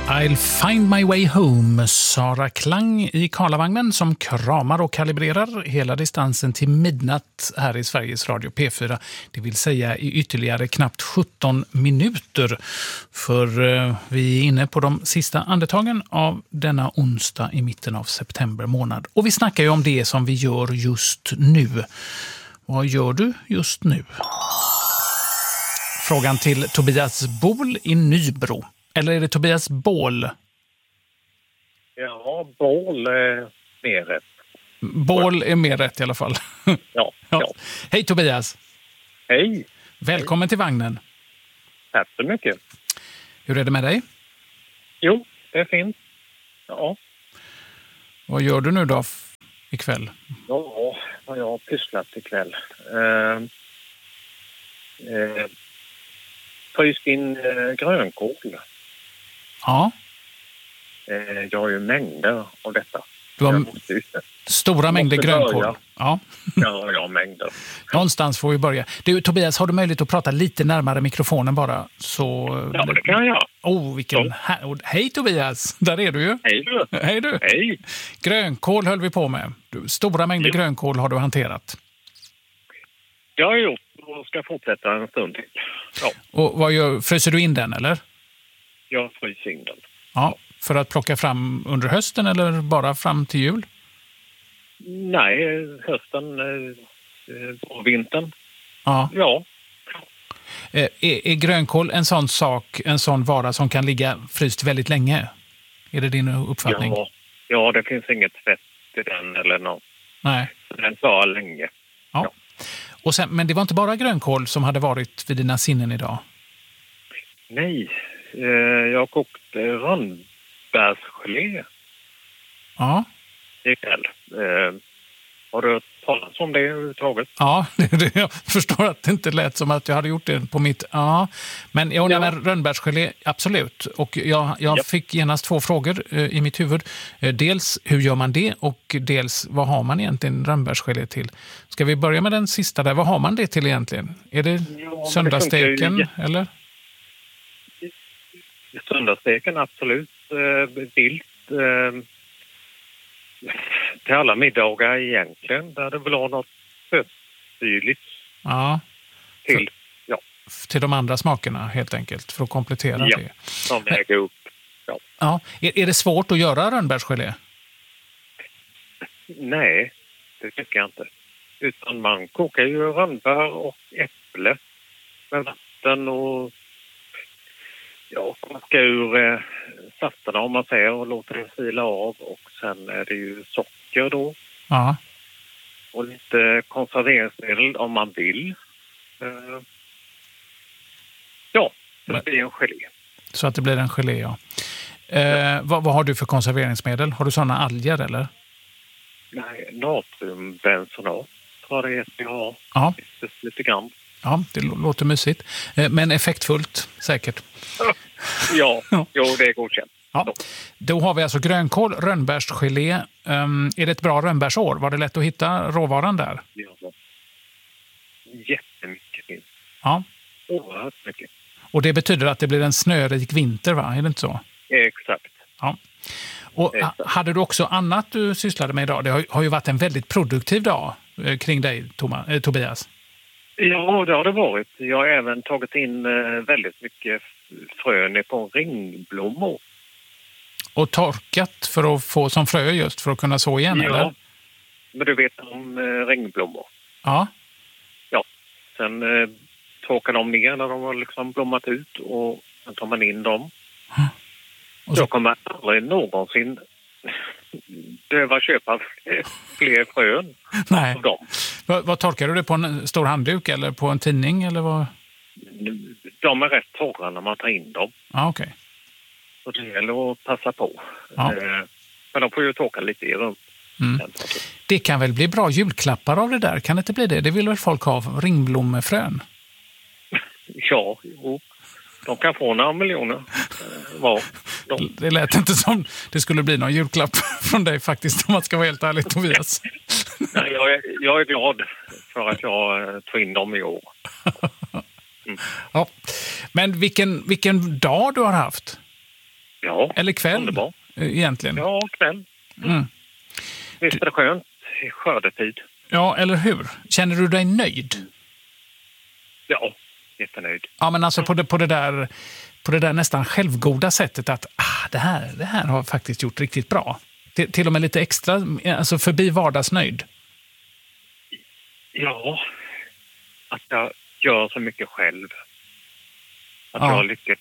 I'll find my way home, Sara Klang i Karlavagnen som kramar och kalibrerar hela distansen till midnatt här i Sveriges Radio P4. Det vill säga i ytterligare knappt 17 minuter. För vi är inne på de sista andetagen av denna onsdag i mitten av september månad. Och vi snackar ju om det som vi gör just nu. Vad gör du just nu? Frågan till Tobias Bol i Nybro. Eller är det Tobias Bål? Ja, Bål är mer rätt. Bål är mer rätt i alla fall. Ja. Hej Tobias. Hej. Välkommen till vagnen. Tack så mycket. Hur är det med dig? Jo, det är fint. Ja. Vad gör du nu då ikväll? Ja, vad jag har pysslat ikväll. Fryst in grönkål. Ja. Jag har ju mängder av detta. Du har stora mängder grönkål. Börja. Ja. Ja, jag har mängder. Någonstans får vi börja. Du, Tobias, har du möjlighet att prata lite närmare mikrofonen bara? Så... Ja, det kan jag göra. Vilken... Hej Tobias, där är du ju. Hej du. Hej du. Hej. Grönkål höll vi på med. Stora mängder grönkål har du hanterat. Jag har gjort och ska fortsätta en stund till. Ja. Och fryser du in den, eller? Jag fryser in den. Ja, för att plocka fram under hösten eller bara fram till jul? Nej, hösten, vintern. Ja. Ja. Är grönkål en sån vara som kan ligga fryst väldigt länge? Är det din uppfattning? Ja, det finns inget fett i den eller något. Nej. Den klarar länge. Ja. Och sen, men det var inte bara grönkål som hade varit vid dina sinnen idag? Nej, jag kokte rönnbärsgelé. Ja. Ikväll. Har du hört talas om det överhuvudtaget? Ja, jag förstår att det inte lät som att jag hade gjort det på mitt... Ja, men rönnbärsgelé, absolut. Och jag fick genast 2 frågor i mitt huvud. Dels, hur gör man det? Och dels, vad har man egentligen rönnbärsgelé till? Ska vi börja med den sista där? Vad har man det till egentligen? Är det söndagssteken, eller? Söndagssteken, absolut. Vilt. Till alla middagar egentligen. Där det vill ha något sötstyligt. Ja. Till de andra smakerna helt enkelt. För att komplettera det. Som väger upp. Ja. Är det svårt att göra rönnbärsgelé? Nej, det tycker jag inte. Utan man kokar ju rönnbär och äpple med vatten och kokar ur safterna om man säger och låter det sila av. Och sen är det ju socker då. Ja. Och lite konserveringsmedel om man vill. Så det blir en gelé. Så att det blir en gelé, ja. Vad har du för konserveringsmedel? Har du sådana alger eller? Nej, natriumbensonat tror jag det heter. Ja. Lite grann. Ja, det låter mysigt. Men effektfullt, säkert. Ja, det är godkänt. Ja. Då har vi alltså grönkål, rönnbärsgelé. Är det ett bra rönnbärsår? Var det lätt att hitta råvaran där? Ja, jättemycket finns. Ja. Oerhört mycket. Och det betyder att det blir en snörik vinter, va? Är det inte så? Exakt. Ja. Och hade du också annat du sysslade med idag? Det har ju varit en väldigt produktiv dag kring dig, Tobias. Ja, det har det varit. Jag har även tagit in väldigt mycket frön på ringblommor. Och torkat för att få som frö just för att kunna så igen, eller? Men du vet om ringblommor. Ja. Ja, sen torkar de ner när de har liksom blommat ut och sen tar man in dem. Och så jag kommer aldrig någonsin behöva köpa fler frön. Nej. Vad torkar du det på? En stor handduk eller på en tidning? Eller vad? De är rätt torra när man tar in dem. Ja, okej. Så det gäller att passa på. Ja. Men de får ju torka lite i runt. Det kan väl bli bra julklappar av det där? Kan det inte bli det? Det vill väl folk ha? Ringblommefrön? Ja, de kan få några miljoner. Det lät inte som det skulle bli någon julklapp från dig faktiskt, om man ska vara helt ärlig, Tobias. Nej, jag är glad för att jag tog in dem i år. Ja. Men vilken dag du har haft? Ja, eller kväll underbar. Egentligen. Ja, kväll. Visst är det skönt i skördetid. Ja, eller hur? Känner du dig nöjd? Ja, jättenöjd. Ja, men alltså på det där nästan självgoda sättet att det här har faktiskt gjort riktigt bra. Till och med lite extra, alltså förbi vardagsnöjd. Ja, att jag gör så mycket själv. Att jag har lyckats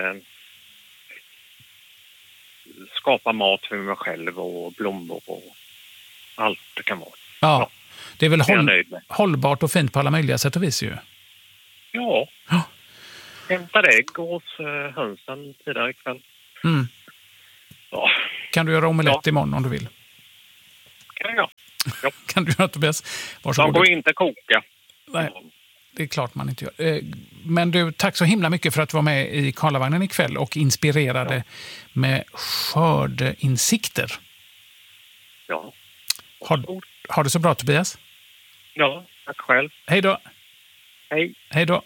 skapa mat för mig själv och blommor och allt det kan vara. Ja, det är väl nöjd med. hållbart och fint på alla möjliga sätt och vis ju. Ja. Hämtade ägg hos hönsen tidigare ikväll. Ja. Kan du göra omelett imorgon om du vill? Kan jag. Ja. Kan du göra, Tobias? Varsågod. De får inte koka. Nej, det är klart man inte gör. Men du, tack så himla mycket för att du var med i Karlavagnen ikväll och inspirerade med skördeinsikter. Ja. Har det så bra, Tobias? Ja, tack själv. Hej då. Hej. Hej då.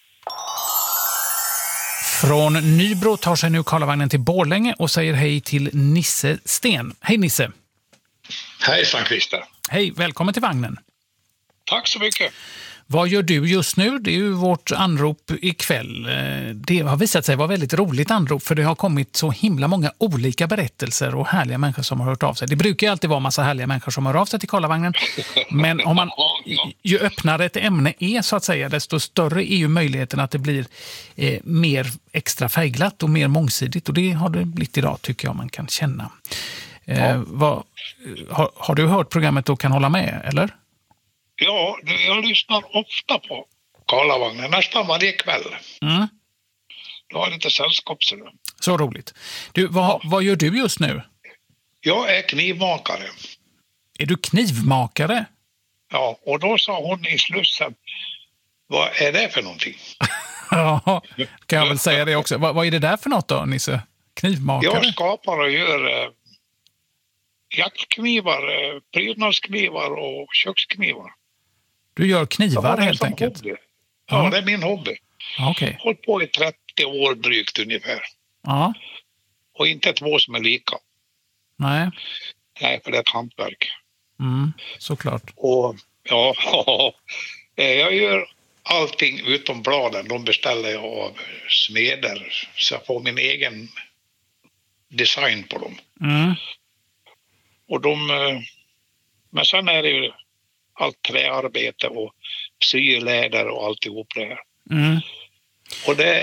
Från Nybro tar sig nu Karlavagnen till Borlänge och säger hej till Nisse Sten. Hej Nisse. Hejsan Christer. Hej, välkommen till vagnen. Tack så mycket. Vad gör du just nu? Det är ju vårt anrop ikväll. Det har visat sig vara väldigt roligt anrop för det har kommit så himla många olika berättelser och härliga människor som har hört av sig. Det brukar ju alltid vara massa härliga människor som hör av sig till Karlavagnen. Men om man, ju öppnare ett ämne är så att säga, desto större är ju möjligheten att det blir mer extra färgglatt och mer mångsidigt. Och det har det blivit idag tycker jag man kan känna. Har du hört programmet och kan hålla med, eller? Ja, jag lyssnar ofta på Karlavagnen, nästan varje kväll. Du har lite sällskapsrum. Så roligt. Du, vad gör du just nu? Jag är knivmakare. Är du knivmakare? Ja, och då sa hon i Slussen, vad är det för någonting? Ja, kan jag väl säga det också. Vad är det där för något då, Nisse? Knivmakare? Jag skapar och gör jaktknivar, prydnadsknivar och köksknivar. Du gör knivar helt enkelt? Hobby. Ja, det är min hobby. Okay. Hållit på i 30 år drygt ungefär. Ja. Och inte två som är lika. Nej. Nej, för det är ett hantverk. Såklart. Och ja, jag gör allting utom bladen. De beställer jag av smeder. Så jag får min egen design på dem. Och men sen är det ju allt träarbete och syläder och alltihop det här. Och det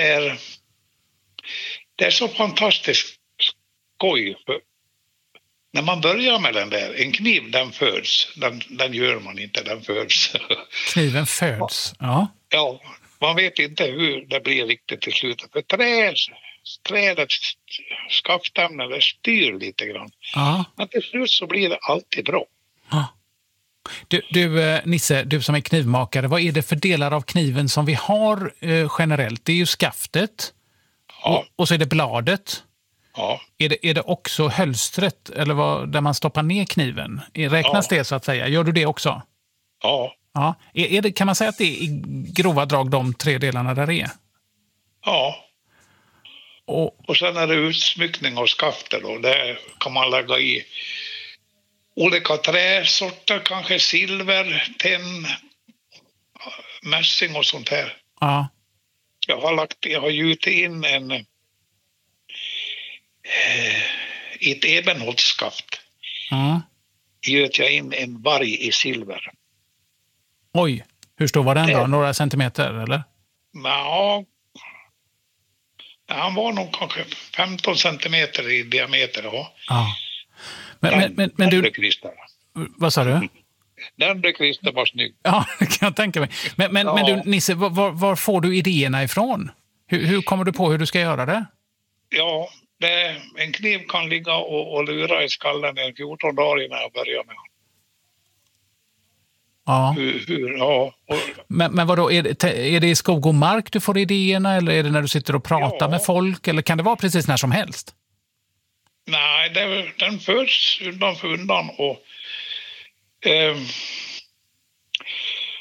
är så fantastiskt skoj. För när man börjar med den där, en kniv den föds, den gör man inte, den föds. Kniven föds, ja. Ja, man vet inte hur det blir riktigt till slut. För trädets skaftämnen det styr lite grann. Ja. Men till slut så blir det alltid bra. Ja. Du Nisse, du som är knivmakare, vad är det för delar av kniven som vi har generellt? Det är ju skaftet och så är det bladet. Ja. Är det också hölstret eller där man stoppar ner kniven? Räknas det så att säga? Gör du det också? Ja. Ja. Kan man säga att det är i grova drag de 3 delarna där är? Ja. Och sen är det utsmyckning av skaftet då. Det kan man lägga i olika träsorter, kanske silver, tenn, mässing och sånt här. Ja. Jag har gjutit in i ett ebenholtsskaft. Göt jag in en varg i silver. Oj, hur stor var den då? Några centimeter eller? Ja, han var nog kanske 15 centimeter i diameter. Ja. Men du... Vad sa du? Den blev Christer var snygg. Ja, det kan jag tänka mig. Men du, Nisse, var får du idéerna ifrån? Hur kommer du på hur du ska göra det? Ja, en kniv kan ligga och lura i skallen i 14 dagar innan jag börjar med. Ja. Men vadå, är det i skog och mark du får idéerna eller är det när du sitter och pratar med folk eller kan det vara precis när som helst? Nej, den föds undan för undan och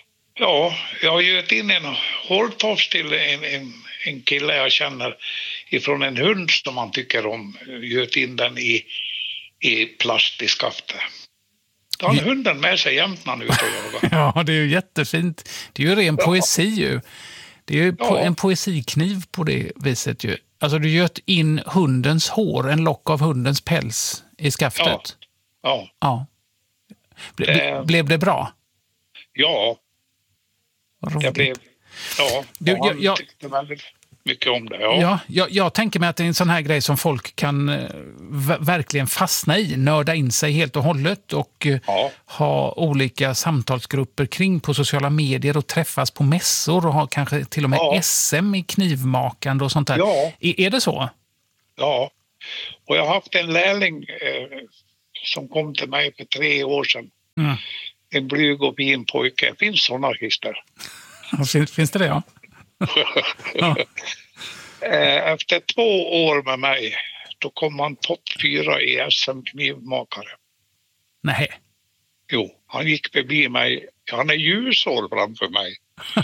jag har gett in en hårtofs till en kille jag känner ifrån en hund som man tycker om, göt in den i plast i skaftet. Då har hunden med sig jämt när han är ute och jagar. Ja, det är ju jättefint. Det är ju ren poesi ju. Det är ju en poesikniv på det viset ju. Alltså du göt in hundens hår, en lock av hundens päls i skaftet. Ja. Blev det bra? Ja. Det blev... Ja, jag tyckte väldigt mycket om det. Jag tänker mig att det är en sån här grej som folk kan verkligen fastna i, nörda in sig helt och hållet och ha olika samtalsgrupper kring på sociala medier och träffas på mässor och ha kanske till och med SM i knivmakande och sånt där. Ja. Är det så? Ja, och jag har haft en lärling som kom till mig för 3 år sedan. Mm. En blyg och fin pojke. Det finns sådana artister. Finns det, ja? Ja. Efter 2 år med mig, då kom han topp 4 i SM-knivmakare. Nej. Jo, han gick förbi mig. Han är ljusår framför mig.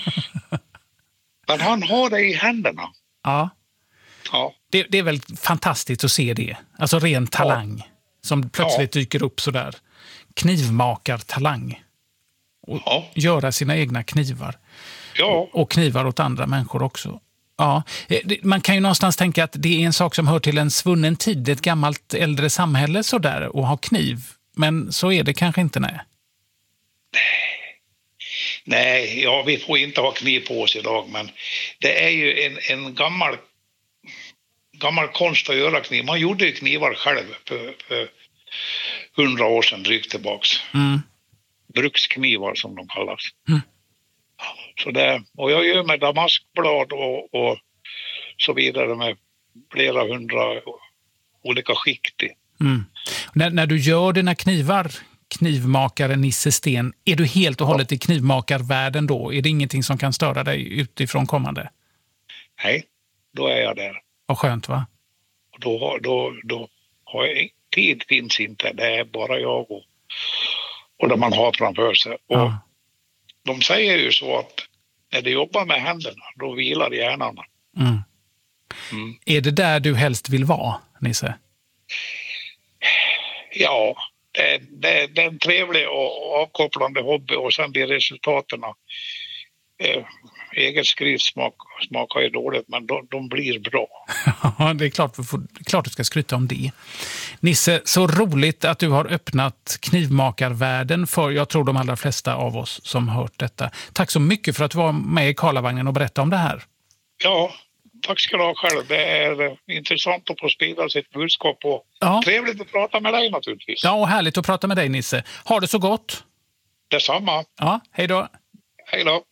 Men han har det i händerna. Ja. Det är väl fantastiskt att se det. Alltså ren talang som plötsligt dyker upp sådär. Knivmakartalang. Och göra sina egna knivar. Ja. Och knivar åt andra människor också. Ja. Man kan ju någonstans tänka att det är en sak som hör till en svunnen tid, ett gammalt äldre samhälle sådär, och ha kniv. Men så är det kanske inte, nej. Nej, vi får inte ha kniv på oss idag, men det är ju en gammal konst att göra kniv. Man gjorde ju knivar själv för 100 år sedan drygt tillbaks. Bruksknivar som de kallas. Så det, och jag gör med damaskblad och så vidare med flera 100 olika skikt i. När du gör dina knivar, knivmakare Nisse Sten, är du helt och hållet i knivmakarvärlden då? Är det ingenting som kan störa dig utifrån kommande? Nej, då är jag där. Vad skönt, va? Då har jag, tid finns inte, det är bara jag och det man har framför sig. Och de säger ju så att när du jobbar med händerna, då vilar hjärnan. Är det där du helst vill vara, Nisse? Ja, det är en trevlig och avkopplande hobby och sen blir resultaten eget skrivsmak smakar ju dåligt, men de blir bra. Ja, det är klart du ska skryta om det. Nisse, så roligt att du har öppnat knivmakarvärlden för, jag tror, de allra flesta av oss som hört detta. Tack så mycket för att du var med i Karlavagnen och berättade om det här. Ja, tack ska du ha själv. Det är intressant att få sprida sitt budskap och trevligt att prata med dig naturligtvis. Ja, och härligt att prata med dig, Nisse. Ha det så gott. Detsamma. Ja, hej då. Hej då.